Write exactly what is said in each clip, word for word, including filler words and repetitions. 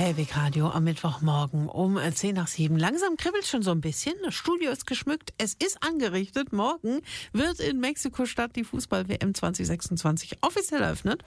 Hellwig Radio am Mittwochmorgen um zehn nach sieben. Langsam kribbelt schon so ein bisschen. Das Studio ist geschmückt. Es ist angerichtet. Morgen wird in Mexiko-Stadt die Fußball-W M zwanzig sechsundzwanzig offiziell eröffnet.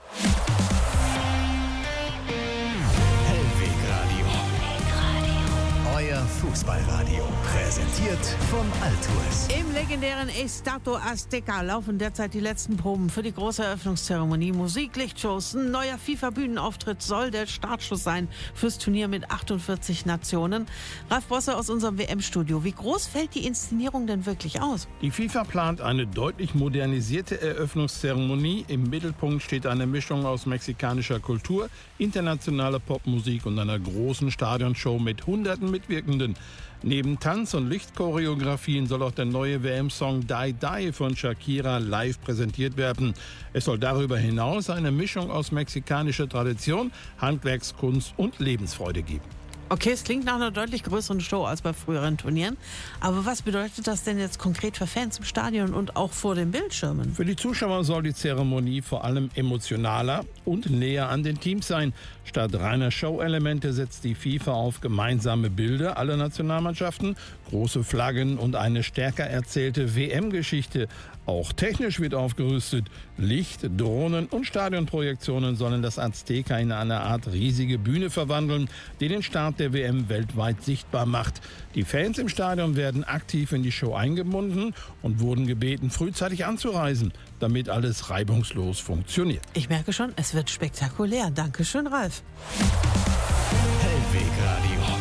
Hellwig Radio. Euer Fußballradio. Präsentiert vom Altours. Im legendären Estadio Azteca laufen derzeit die letzten Proben für die große Eröffnungszeremonie. Musik, Lichtshows, ein neuer FIFA-Bühnenauftritt soll der Startschuss sein fürs Turnier mit achtundvierzig Nationen. Ralf Bosse aus unserem W M-Studio. Wie groß fällt die Inszenierung denn wirklich aus? Die FIFA plant eine deutlich modernisierte Eröffnungszeremonie. Im Mittelpunkt steht eine Mischung aus mexikanischer Kultur, internationaler Popmusik und einer großen Stadionshow mit hunderten Mitwirkenden. Neben Tanz- und Lichtchoreografien soll auch der neue W M-Song Die Die von Shakira live präsentiert werden. Es soll darüber hinaus eine Mischung aus mexikanischer Tradition, Handwerkskunst und Lebensfreude geben. Okay, es klingt nach einer deutlich größeren Show als bei früheren Turnieren. Aber was bedeutet das denn jetzt konkret für Fans im Stadion und auch vor den Bildschirmen? Für die Zuschauer soll die Zeremonie vor allem emotionaler und näher an den Teams sein. Statt reiner Show-Elemente setzt die FIFA auf gemeinsame Bilder aller Nationalmannschaften, große Flaggen und eine stärker erzählte W M-Geschichte. Auch technisch wird aufgerüstet. Licht, Drohnen und Stadionprojektionen sollen das Azteca in eine Art riesige Bühne verwandeln, die den Start der W M weltweit sichtbar macht. Die Fans im Stadion werden aktiv in die Show eingebunden und wurden gebeten, frühzeitig anzureisen, damit alles reibungslos funktioniert. Ich merke schon, es wird spektakulär. Dankeschön, Ralf. Hellwig Radio.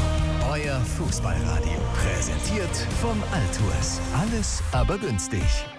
Euer Fußballradio. Präsentiert vom Altours. Alles aber günstig.